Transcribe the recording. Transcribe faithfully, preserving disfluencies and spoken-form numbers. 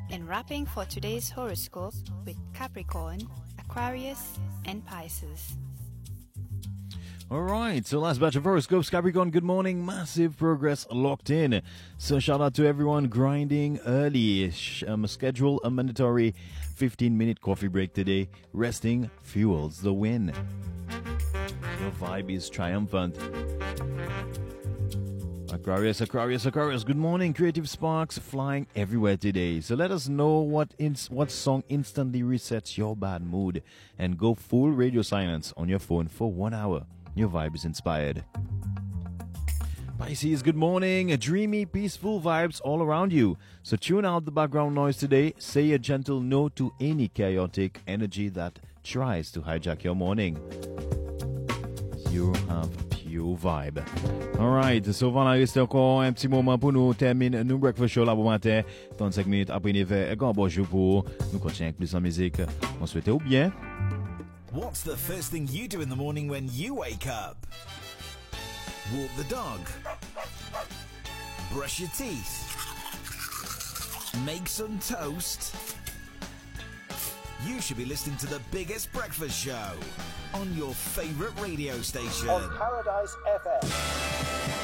and wrapping for today's horoscope with Capricorn, Aquarius, and Pisces. All right, so last batch of horoscopes. Capricorn, good morning. Massive progress locked in. So shout out to everyone grinding early. Um, schedule a mandatory fifteen minute coffee break today. Resting fuels the win. Your vibe is triumphant. Aquarius, Aquarius, Aquarius, good morning. Creative sparks flying everywhere today. So let us know what ins- what song instantly resets your bad mood. And go full radio silence on your phone for one hour. Your vibe is inspired. Pisces, good morning. Dreamy, peaceful vibes all around you. So tune out the background noise today. Say a gentle no to any chaotic energy that tries to hijack your morning. You have pure vibe. Alright, so voilà, reste encore un petit moment pour nous terminer nous breakfast show là pour matin. trente-cinq minutes après neuf heures. Un grand bonjour pour nous continuer avec plus en musique. On souhaite au bien. What's the first thing you do in the morning when you wake up? Walk the dog. Brush your teeth. Make some toast. You should be listening to the biggest breakfast show on your favorite radio station. On Paradise F M.